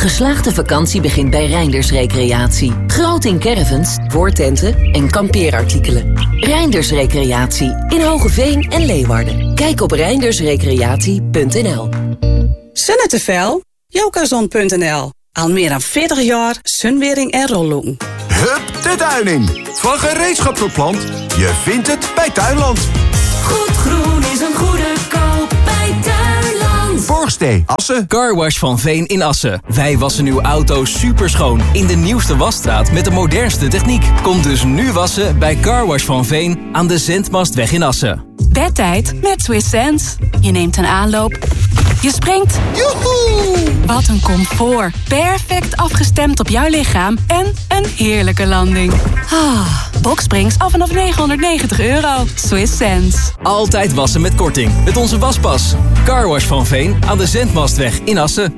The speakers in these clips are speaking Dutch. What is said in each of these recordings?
geslaagde vakantie begint bij Reinders Recreatie. Groot in caravans, voortenten en kampeerartikelen. Reinders Recreatie in Hogeveen en Leeuwarden. Kijk op reindersrecreatie.nl. Zonnetevel? Jokazon.nl. Al meer dan 40 jaar zonwering en rolloen. Hup de tuin in. Van gereedschap tot je vindt het bij Tuinland. Goed groen is een goede koop bij Tuinland. Borgstee, Assen. Carwash van Veen in Assen. Wij wassen uw auto superschoon in de nieuwste wasstraat met de modernste techniek. Kom dus nu wassen bij Carwash van Veen aan de Zendmastweg in Assen. Bedtijd met Swiss Sense. Je neemt een aanloop. Je springt. Joehoe! Wat een comfort. Perfect afgestemd op jouw lichaam en een heerlijke landing. Boxsprings af vanaf €990. Swiss Sense. Altijd wassen met korting met onze waspas. Carwash van Veen aan de Zendmastweg in Assen.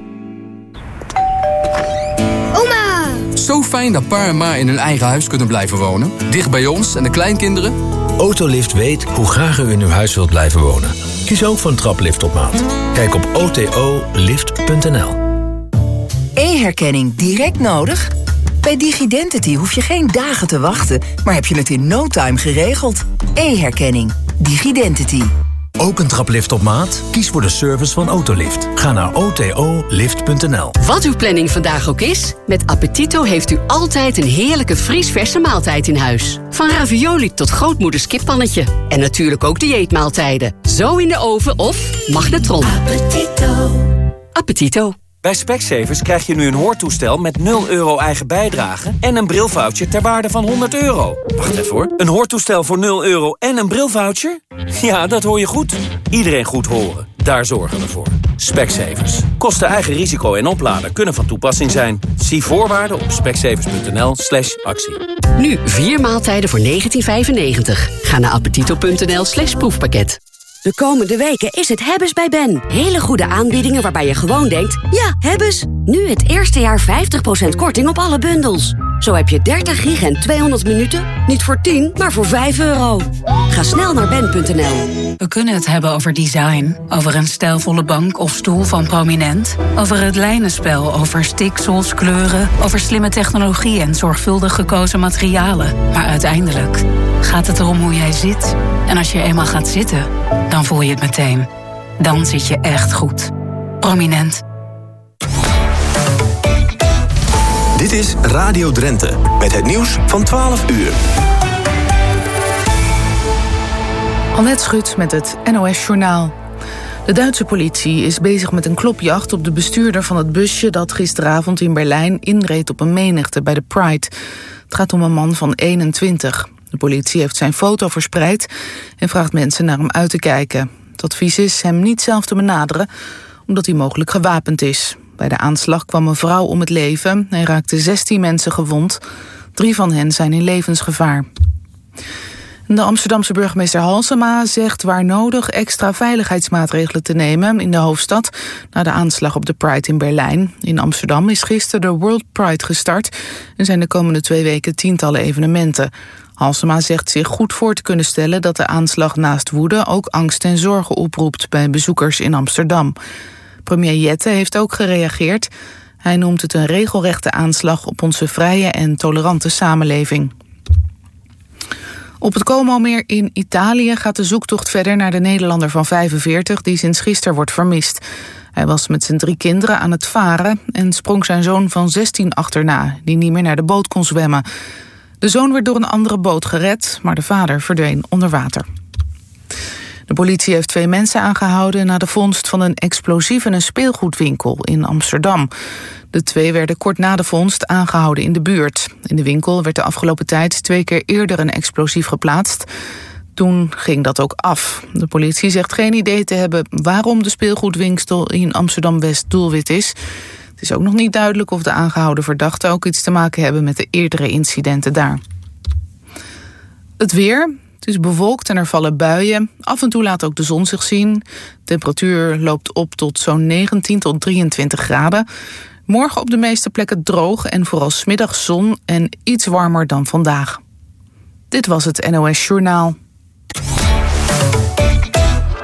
Oma! Zo fijn dat pa en ma in hun eigen huis kunnen blijven wonen. Dicht bij ons en de kleinkinderen. Autolift weet hoe graag u in uw huis wilt blijven wonen. Kies ook voor een traplift op maat. Kijk op otolift.nl. E-herkenning direct nodig? Bij DigiDentity hoef je geen dagen te wachten, maar heb je het in no time geregeld. E-herkenning. DigiDentity. Ook een traplift op maat? Kies voor de service van Autolift. Ga naar otolift.nl. Wat uw planning vandaag ook is, met Appetito heeft u altijd een heerlijke vriesverse maaltijd in huis. Van ravioli tot grootmoeders kippannetje. En natuurlijk ook dieetmaaltijden. Zo in de oven of magnetron. Appetito. Appetito. Bij Specsavers krijg je nu een hoortoestel met €0 eigen bijdrage en een brilvoucher ter waarde van €100. Wacht even hoor. Een hoortoestel voor €0 en een brilvoucher? Ja, dat hoor je goed. Iedereen goed horen. Daar zorgen we voor. Specsavers. Kosten eigen risico en oplader kunnen van toepassing zijn. Zie voorwaarden op specsavers.nl/actie. Nu 4 maaltijden voor €19,95. Ga naar appetito.nl/proefpakket. De komende weken is het Hebbes bij Ben. Hele goede aanbiedingen waarbij je gewoon denkt, ja, Hebbes. Nu het eerste jaar 50% korting op alle bundels. Zo heb je 30 gig en 200 minuten, niet voor 10, maar voor €5. Ga snel naar ben.nl. We kunnen het hebben over design, over een stijlvolle bank of stoel van Prominent, over het lijnenspel, over stiksels, kleuren, over slimme technologie en zorgvuldig gekozen materialen. Maar uiteindelijk gaat het erom hoe jij zit. En als je eenmaal gaat zitten, dan voel je het meteen. Dan zit je echt goed. Prominent. Dit is Radio Drenthe, met het nieuws van 12 uur. Annette Schut met het NOS-journaal. De Duitse politie is bezig met een klopjacht op de bestuurder van het busje dat gisteravond in Berlijn inreed op een menigte bij de Pride. Het gaat om een man van 21. De politie heeft zijn foto verspreid en vraagt mensen naar hem uit te kijken. Het advies is hem niet zelf te benaderen, omdat hij mogelijk gewapend is. Bij de aanslag kwam een vrouw om het leven en raakten 16 mensen gewond. 3 van hen zijn in levensgevaar. De Amsterdamse burgemeester Halsema zegt waar nodig extra veiligheidsmaatregelen te nemen in de hoofdstad na de aanslag op de Pride in Berlijn. In Amsterdam is gisteren de World Pride gestart en zijn de komende 2 weken tientallen evenementen. Halsema zegt zich goed voor te kunnen stellen dat de aanslag naast woede ook angst en zorgen oproept bij bezoekers in Amsterdam. Premier Jette heeft ook gereageerd. Hij noemt het een regelrechte aanslag op onze vrije en tolerante samenleving. Op het Como-meer in Italië gaat de zoektocht verder naar de Nederlander van 45... die sinds gisteren wordt vermist. Hij was met zijn 3 kinderen aan het varen en sprong zijn zoon van 16 achterna, die niet meer naar de boot kon zwemmen. De zoon werd door een andere boot gered, maar de vader verdween onder water. De politie heeft 2 mensen aangehouden na de vondst van een explosief in een speelgoedwinkel in Amsterdam. De 2 werden kort na de vondst aangehouden in de buurt. In de winkel werd de afgelopen tijd 2 keer eerder een explosief geplaatst. Toen ging dat ook af. De politie zegt geen idee te hebben waarom de speelgoedwinkel in Amsterdam-West doelwit is. Het is ook nog niet duidelijk of de aangehouden verdachten ook iets te maken hebben met de eerdere incidenten daar. Het weer. Het is bewolkt en er vallen buien. Af en toe laat ook de zon zich zien. De temperatuur loopt op tot zo'n 19 tot 23 graden. Morgen op de meeste plekken droog en vooral 's middags zon en iets warmer dan vandaag. Dit was het NOS Journaal.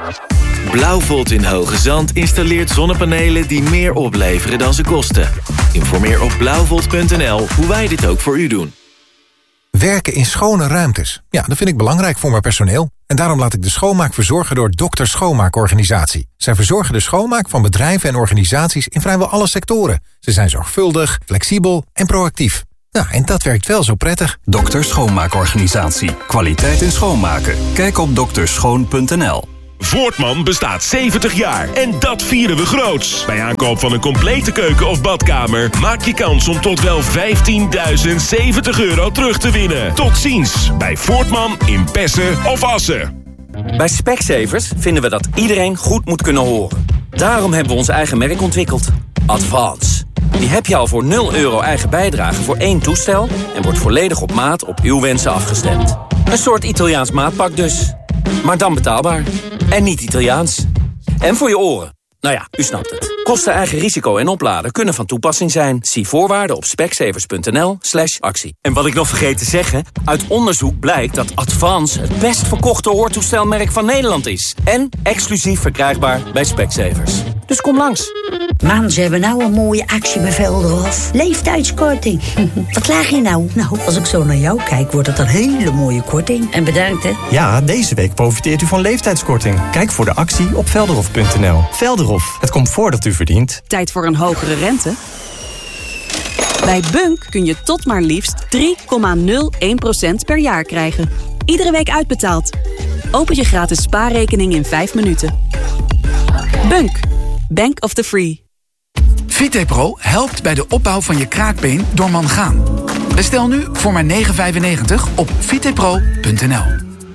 Blauwvolt in Hoge Zand installeert zonnepanelen die meer opleveren dan ze kosten. Informeer op blauwvolt.nl hoe wij dit ook voor u doen. Werken in schone ruimtes. Ja, dat vind ik belangrijk voor mijn personeel. En daarom laat ik de schoonmaak verzorgen door Dr. Schoonmaakorganisatie. Zij verzorgen de schoonmaak van bedrijven en organisaties in vrijwel alle sectoren. Ze zijn zorgvuldig, flexibel en proactief. Nou, en dat werkt wel zo prettig. Dr. Schoonmaakorganisatie. Kwaliteit in schoonmaken. Kijk op dokterschoon.nl. Voortman bestaat 70 jaar en dat vieren we groots. Bij aankoop van een complete keuken of badkamer maak je kans om tot wel €15.070 terug te winnen. Tot ziens bij Voortman in Pessen of Assen. Bij Specsavers vinden we dat iedereen goed moet kunnen horen. Daarom hebben we ons eigen merk ontwikkeld. Advance. Die heb je al voor €0 eigen bijdrage voor 1 toestel en wordt volledig op maat op uw wensen afgestemd. Een soort Italiaans maatpak dus. Maar dan betaalbaar. En niet Italiaans. En voor je oren. Nou ja, u snapt het. Kosten, eigen risico en opladen kunnen van toepassing zijn. Zie voorwaarden op specsavers.nl/actie. En wat ik nog vergeet te zeggen, uit onderzoek blijkt dat Advance het best verkochte hoortoestelmerk van Nederland is. En exclusief verkrijgbaar bij Specsavers. Dus kom langs. Man, ze hebben nou een mooie actie bij Velderhof. Leeftijdskorting. Wat klaag je nou? Nou, als ik zo naar jou kijk, wordt het een hele mooie korting. En bedankt, hè. Ja, deze week profiteert u van leeftijdskorting. Kijk voor de actie op velderhof.nl. Velderhof, het comfort dat u verdient. Tijd voor een hogere rente? Bij Bunk kun je tot maar liefst 3,01% per jaar krijgen. Iedere week uitbetaald. Open je gratis spaarrekening in 5 minuten. Bunk. Bank of the Free. VitePro helpt bij de opbouw van je kraakbeen door mangaan. Bestel nu voor maar €9,95 op vitepro.nl.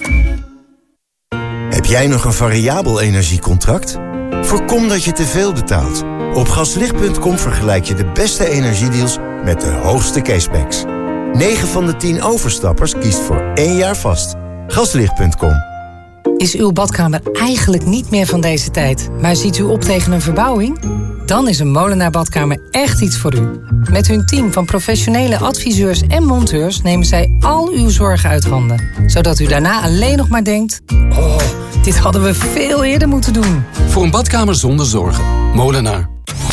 Heb jij nog een variabel energiecontract? Voorkom dat je te veel betaalt. Op gaslicht.com vergelijk je de beste energiedeals met de hoogste cashbacks. 9 van de 10 overstappers kiest voor 1 jaar vast. Gaslicht.com. Is uw badkamer eigenlijk niet meer van deze tijd, maar ziet u op tegen een verbouwing? Dan is een Molenaar badkamer echt iets voor u. Met hun team van professionele adviseurs en monteurs nemen zij al uw zorgen uit handen. Zodat u daarna alleen nog maar denkt, oh, dit hadden we veel eerder moeten doen. Voor een badkamer zonder zorgen. Molenaar.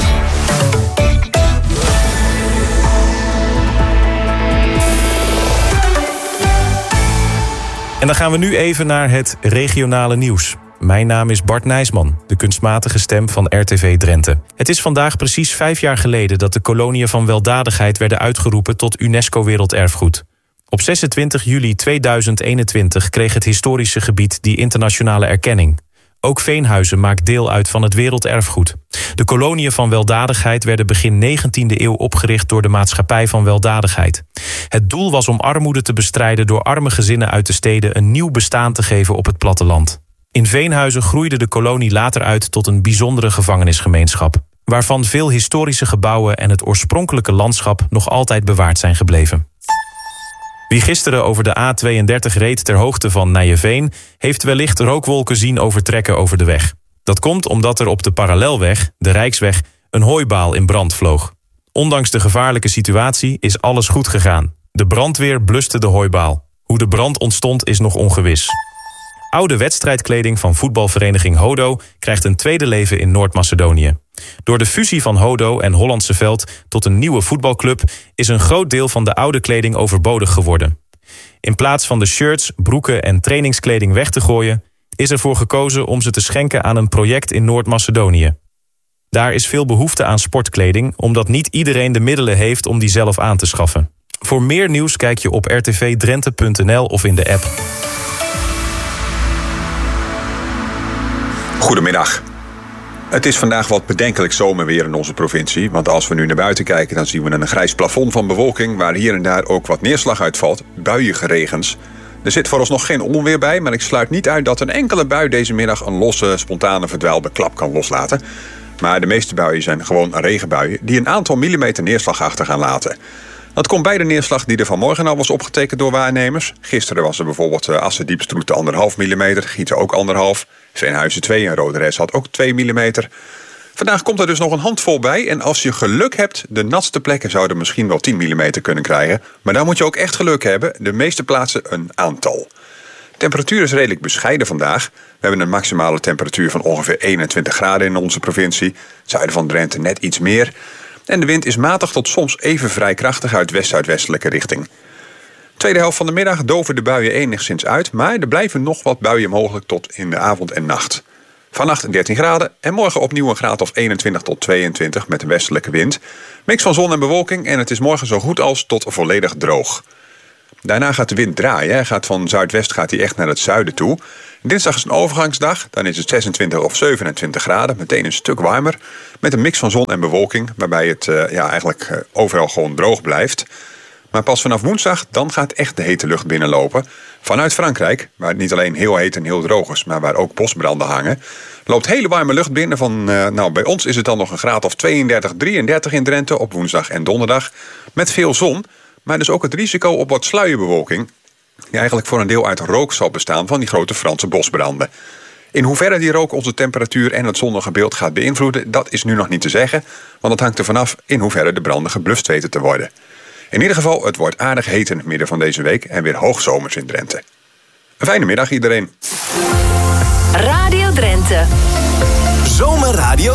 En dan gaan we nu even naar het regionale nieuws. Mijn naam is Bart Nijsman, de kunstmatige stem van RTV Drenthe. Het is vandaag precies 5 jaar geleden dat de koloniën van weldadigheid werden uitgeroepen tot UNESCO Werelderfgoed. Op 26 juli 2021 kreeg het historische gebied die internationale erkenning. Ook Veenhuizen maakt deel uit van het werelderfgoed. De koloniën van weldadigheid werden begin 19e eeuw opgericht door de Maatschappij van Weldadigheid. Het doel was om armoede te bestrijden door arme gezinnen uit de steden een nieuw bestaan te geven op het platteland. In Veenhuizen groeide de kolonie later uit tot een bijzondere gevangenisgemeenschap, waarvan veel historische gebouwen en het oorspronkelijke landschap nog altijd bewaard zijn gebleven. Wie gisteren over de A32 reed ter hoogte van Nijeveen, heeft wellicht rookwolken zien overtrekken over de weg. Dat komt omdat er op de parallelweg, de Rijksweg, een hooibaal in brand vloog. Ondanks de gevaarlijke situatie is alles goed gegaan. De brandweer bluste de hooibaal. Hoe de brand ontstond is nog ongewis. Oude wedstrijdkleding van voetbalvereniging Hodo krijgt een tweede leven in Noord-Macedonië. Door de fusie van Hodo en Hollandse Veld tot een nieuwe voetbalclub is een groot deel van de oude kleding overbodig geworden. In plaats van de shirts, broeken en trainingskleding weg te gooien, is ervoor gekozen om ze te schenken aan een project in Noord-Macedonië. Daar is veel behoefte aan sportkleding, omdat niet iedereen de middelen heeft om die zelf aan te schaffen. Voor meer nieuws kijk je op rtvdrenthe.nl of in de app. Goedemiddag. Het is vandaag wat bedenkelijk zomerweer in onze provincie. Want als we nu naar buiten kijken, dan zien we een grijs plafond van bewolking, waar hier en daar ook wat neerslag uitvalt, buiige regens. Er zit vooralsnog geen onweer bij, maar ik sluit niet uit dat een enkele bui deze middag een losse, spontane verdwaalde klap kan loslaten. Maar de meeste buien zijn gewoon regenbuien die een aantal millimeter neerslag achter gaan laten. Dat komt bij de neerslag die er vanmorgen al was opgetekend door waarnemers. Gisteren was er bijvoorbeeld Assendiepstroet 1,5 mm, Gieten ook 1,5. Veenhuizen 2 en Roderijs had ook 2 mm. Vandaag komt er dus nog een handvol bij. En als je geluk hebt, de natste plekken zouden misschien wel 10 mm kunnen krijgen. Maar dan moet je ook echt geluk hebben. De meeste plaatsen een aantal. De temperatuur is redelijk bescheiden vandaag. We hebben een maximale temperatuur van ongeveer 21 graden in onze provincie. Zuiden van Drenthe net iets meer. En de wind is matig tot soms even vrij krachtig uit west-zuidwestelijke richting. Tweede helft van de middag doven de buien enigszins uit, maar er blijven nog wat buien mogelijk tot in de avond en nacht. Vannacht 13 graden en morgen opnieuw een graad of 21 tot 22 met een westelijke wind. Mix van zon en bewolking en het is morgen zo goed als tot volledig droog. Daarna gaat de wind draaien. Hij gaat van zuidwest echt naar het zuiden toe. Dinsdag is een overgangsdag. Dan is het 26 of 27 graden. Meteen een stuk warmer. Met een mix van zon en bewolking. Waarbij het eigenlijk overal gewoon droog blijft. Maar pas vanaf woensdag dan gaat echt de hete lucht binnenlopen. Vanuit Frankrijk, waar het niet alleen heel heet en heel droog is, maar waar ook bosbranden hangen, loopt hele warme lucht binnen van, bij ons is het dan nog een graad of 32, 33 in Drenthe op woensdag en donderdag. Met veel zon, maar dus ook het risico op wat sluierbewolking, die eigenlijk voor een deel uit rook zal bestaan van die grote Franse bosbranden. In hoeverre die rook onze temperatuur en het zonnige beeld gaat beïnvloeden, dat is nu nog niet te zeggen, want het hangt er vanaf in hoeverre de branden geblust weten te worden. In ieder geval, het wordt aardig heet in het midden van deze week en weer hoogzomers in Drenthe. Een fijne middag iedereen. Radio Drenthe. Zomerradio